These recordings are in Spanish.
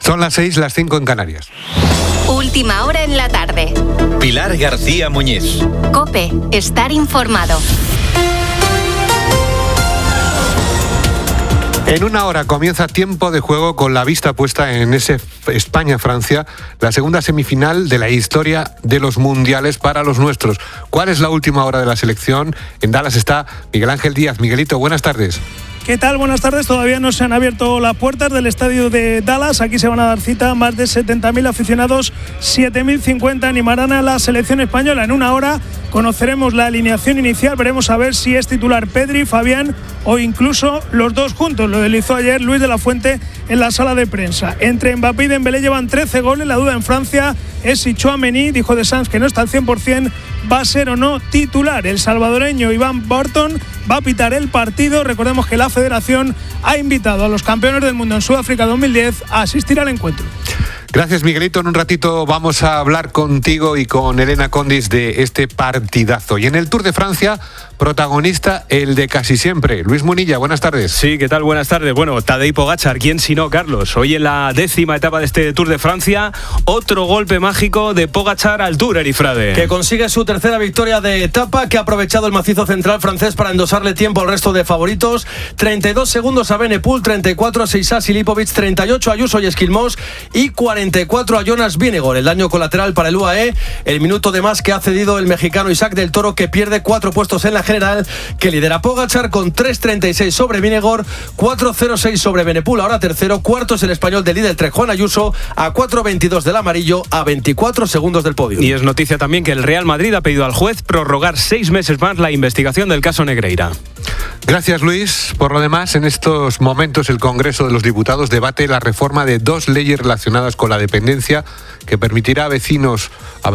Son las 6, las 5 en Canarias. Última hora en la tarde. Pilar García Muñiz. COPE, estar informado. En una hora comienza tiempo de juego con la vista puesta en ese España-Francia, la segunda semifinal de la historia de los mundiales para los nuestros. ¿Cuál es la última hora de la selección? En Dallas está Miguel Ángel Díaz. Miguelito, buenas tardes. ¿Qué tal? Buenas tardes. Todavía no se han abierto las puertas del estadio de Dallas. Aquí se van a dar cita más de 70.000 aficionados, 7.050 animarán a la selección española. En una hora conoceremos la alineación inicial, veremos a ver si es titular Pedri, Fabián o incluso los dos juntos. Lo deslizó ayer Luis de la Fuente en la sala de prensa. Entre Mbappé y Dembélé llevan 13 goles. La duda en Francia es si Tchouaméni, dijo de Sanz que no está al 100%, va a ser o no titular. El salvadoreño Iván Barton va a pitar el partido. Recordemos que la federación ha invitado a los campeones del mundo en Sudáfrica 2010 a asistir al encuentro. Gracias, Miguelito. En un ratito vamos a hablar contigo y con Elena Condis de este partidazo. Y en el Tour de Francia, protagonista el de casi siempre. Luis Munilla, buenas tardes. Sí, ¿qué tal? Buenas tardes. Bueno, Tadej Pogačar, ¿quién si no, Carlos? Hoy en la 10ª etapa de este Tour de Francia, otro golpe mágico de Pogačar al Tour, Erifrade. Que consigue su tercera victoria de etapa, que ha aprovechado el macizo central francés para endosarle tiempo al resto de favoritos. 32 segundos a Benepul, 34 a Seisass y Lipovic, 38 a Ayuso y Esquilmós y 44 a Jonas Vingegaard. El daño colateral para el UAE, el minuto de más que ha cedido el mexicano Isaac del Toro, que pierde 4 puestos en la general, que lidera Pogačar con 3.36 sobre Vingegaard, 4.06 sobre Benepul, ahora tercero. Cuarto es el español de líder Trek, Juan Ayuso, a 4.22 del amarillo, a 24 segundos del podio. Y es noticia también que el Real Madrid ha pedido al juez prorrogar 6 meses más la investigación del caso Negreira. Gracias, Luis. Por lo demás, en estos momentos el Congreso de los Diputados debate la reforma de 2 leyes relacionadas con la dependencia que permitirá a vecinos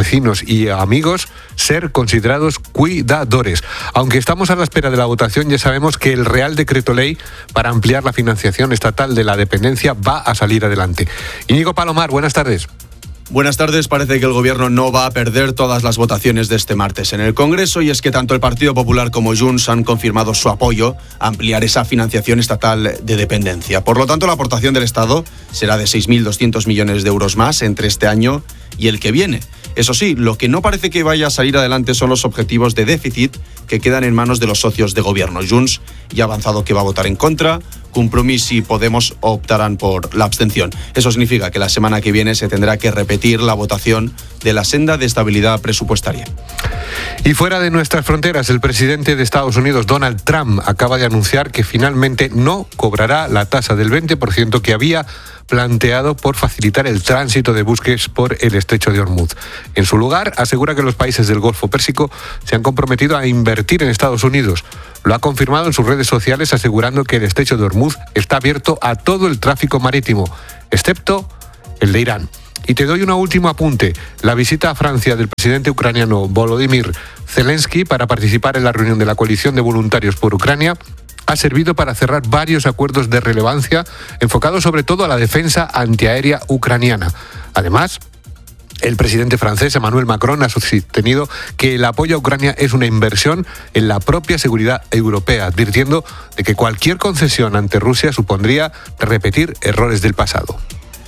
y a amigos ser considerados cuidadores. Aunque estamos a la espera de la votación, ya sabemos que el Real Decreto Ley para ampliar la financiación estatal de la dependencia va a salir adelante. Íñigo Palomar, buenas tardes. Buenas tardes. Parece que el Gobierno no va a perder todas las votaciones de este martes en el Congreso, y es que tanto el Partido Popular como Junts han confirmado su apoyo a ampliar esa financiación estatal de dependencia. Por lo tanto, la aportación del Estado será de 6.200 millones de euros más entre este año y el que viene. Eso sí, lo que no parece que vaya a salir adelante son los objetivos de déficit que quedan en manos de los socios de gobierno. Junts ya ha avanzado que va a votar en contra, Compromís y Podemos optarán por la abstención. Eso significa que la semana que viene se tendrá que repetir la votación de la senda de estabilidad presupuestaria. Y fuera de nuestras fronteras, el presidente de Estados Unidos, Donald Trump, acaba de anunciar que finalmente no cobrará la tasa del 20% que había planteado por facilitar el tránsito de buques por el estrecho de Hormuz. En su lugar, asegura que los países del Golfo Pérsico se han comprometido a invertir en Estados Unidos. Lo ha confirmado en sus redes sociales, asegurando que el estrecho de Hormuz está abierto a todo el tráfico marítimo, excepto el de Irán. Y te doy un último apunte. La visita a Francia del presidente ucraniano Volodymyr Zelensky para participar en la reunión de la coalición de voluntarios por Ucrania ha servido para cerrar varios acuerdos de relevancia enfocados sobre todo a la defensa antiaérea ucraniana. Además, el presidente francés Emmanuel Macron ha sostenido que el apoyo a Ucrania es una inversión en la propia seguridad europea, advirtiendo de que cualquier concesión ante Rusia supondría repetir errores del pasado.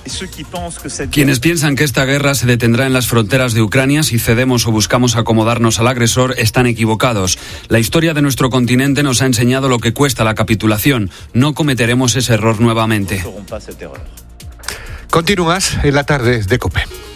Quienes piensan que esta guerra se detendrá en las fronteras de Ucrania si cedemos o buscamos acomodarnos al agresor están equivocados. La historia de nuestro continente nos ha enseñado lo que cuesta la capitulación. No cometeremos ese error nuevamente. Continúas en la tarde de COPE.